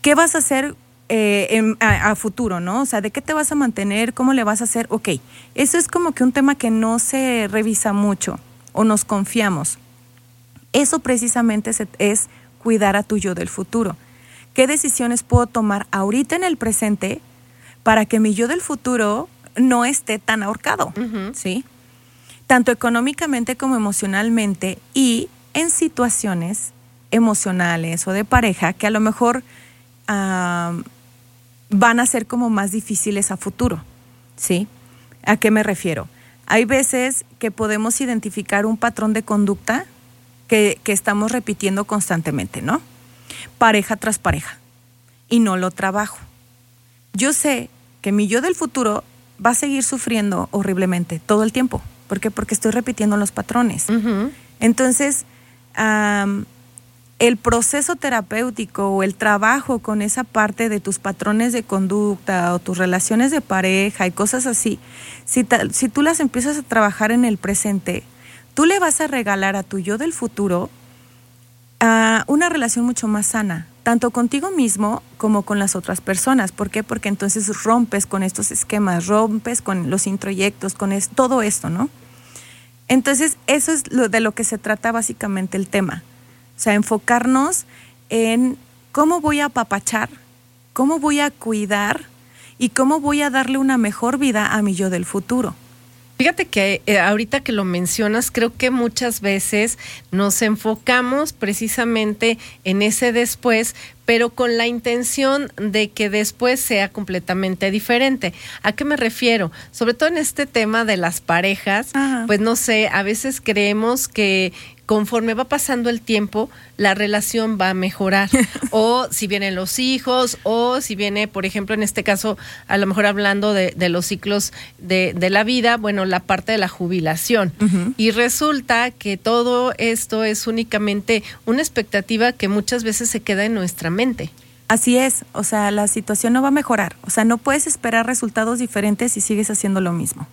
¿qué vas a hacer a futuro, no? O sea, ¿de qué te vas a mantener? ¿Cómo le vas a hacer? Ok, eso es como que un tema que no se revisa mucho o nos confiamos. Eso precisamente es cuidar a tu yo del futuro. ¿Qué decisiones puedo tomar ahorita en el presente para que mi yo del futuro no esté tan ahorcado? ¿Sí? Tanto económicamente como emocionalmente y en situaciones emocionales o de pareja que a lo mejor van a ser como más difíciles a futuro, ¿sí? ¿A qué me refiero? Hay veces que podemos identificar un patrón de conducta que estamos repitiendo constantemente, ¿no? Pareja tras pareja, y no lo trabajo. Yo sé que mi yo del futuro va a seguir sufriendo horriblemente todo el tiempo. ¿Por qué? Porque estoy repitiendo los patrones. Entonces, el proceso terapéutico o el trabajo con esa parte de tus patrones de conducta o tus relaciones de pareja y cosas así, si tú las empiezas a trabajar en el presente, tú le vas a regalar a tu yo del futuro una relación mucho más sana, tanto contigo mismo como con las otras personas. ¿Por qué? Porque entonces rompes con estos esquemas, rompes con los introyectos, con todo esto, ¿no? Entonces, eso es de lo que se trata básicamente el tema. O sea, enfocarnos en cómo voy a apapachar, cómo voy a cuidar y cómo voy a darle una mejor vida a mi yo del futuro. Fíjate que ahorita que lo mencionas, creo que muchas veces nos enfocamos precisamente en ese después, pero con la intención de que después sea completamente diferente. ¿A qué me refiero? Sobre todo en este tema de las parejas, pues no sé, a veces creemos que conforme va pasando el tiempo, la relación va a mejorar. O si vienen los hijos, o si viene, por ejemplo, en este caso, a lo mejor hablando de los ciclos de la vida, bueno, la parte de la jubilación. Y resulta que todo esto es únicamente una expectativa que muchas veces se queda en nuestra mente. Así es, o sea, la situación no va a mejorar. O sea, no puedes esperar resultados diferentes si sigues haciendo lo mismo.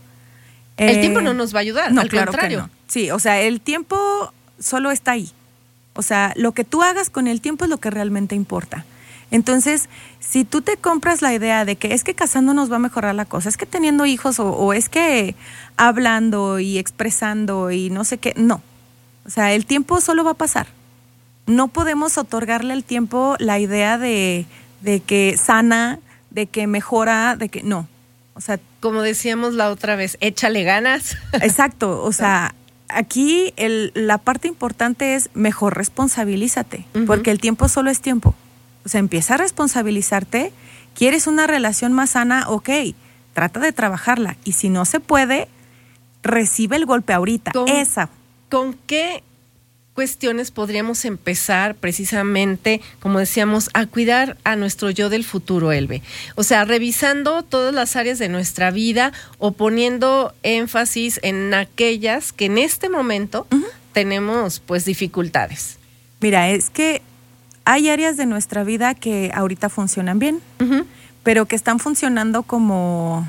El tiempo no nos va a ayudar, no, al claro contrario. Que no. Sí, o sea, el tiempo solo está ahí. O sea, lo que tú hagas con el tiempo es lo que realmente importa. Entonces, si tú te compras la idea de que es que casándonos va a mejorar la cosa, es que teniendo hijos o es que hablando y expresando y no sé qué, no. O sea, el tiempo solo va a pasar. No podemos otorgarle al tiempo la idea de que sana, de que mejora, de que no. O sea, como decíamos la otra vez, échale ganas. Exacto, o sea, aquí la parte importante es mejor responsabilízate, porque el tiempo solo es tiempo. O sea, empieza a responsabilizarte. ¿Quieres una relación más sana? Ok, trata de trabajarla. Y si no se puede, recibe el golpe ahorita. ¿Con qué cuestiones podríamos empezar precisamente, como decíamos, a cuidar a nuestro yo del futuro, Elbe? O sea, revisando todas las áreas de nuestra vida o poniendo énfasis en aquellas que en este momento tenemos pues dificultades. Mira, es que hay áreas de nuestra vida que ahorita funcionan bien, pero que están funcionando como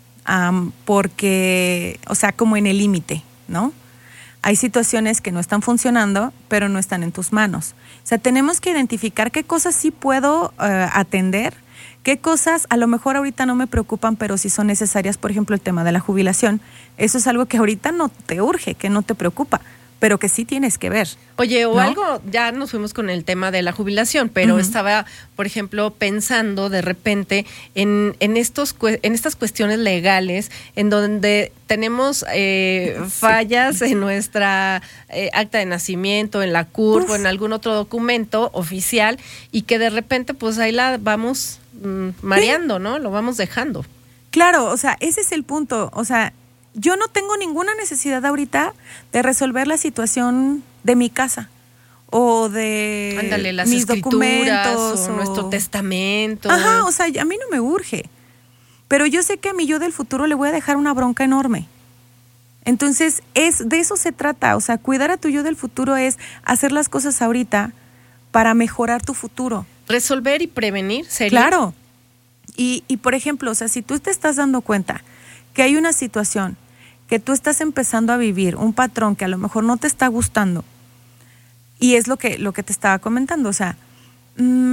porque, o sea, como en el límite, ¿no? Hay situaciones que no están funcionando, pero no están en tus manos. O sea, tenemos que identificar qué cosas sí puedo atender, qué cosas a lo mejor ahorita no me preocupan, pero sí son necesarias. Por ejemplo, el tema de la jubilación. Eso es algo que ahorita no te urge, que no te preocupa, pero que sí tienes que ver. Oye, o ¿no? algo, ya nos fuimos con el tema de la jubilación, pero estaba, por ejemplo, pensando de repente en estas cuestiones legales, en donde tenemos fallas en nuestra acta de nacimiento, en la CURP o en algún otro documento oficial, y que de repente pues ahí la vamos mareando, ¿no? Lo vamos dejando. Claro, o sea, ese es el punto. O sea, yo no tengo ninguna necesidad ahorita de resolver la situación de mi casa o de las mis documentos o nuestro testamento. Ajá, o sea, a mí no me urge. Pero yo sé que a mi yo del futuro le voy a dejar una bronca enorme. Entonces, de eso se trata. O sea, cuidar a tu yo del futuro es hacer las cosas ahorita para mejorar tu futuro. Resolver y prevenir, ¿sería? Claro. Y por ejemplo, o sea, si tú te estás dando cuenta que hay una situación que tú estás empezando a vivir, un patrón que a lo mejor no te está gustando, y es lo que te estaba comentando, o sea,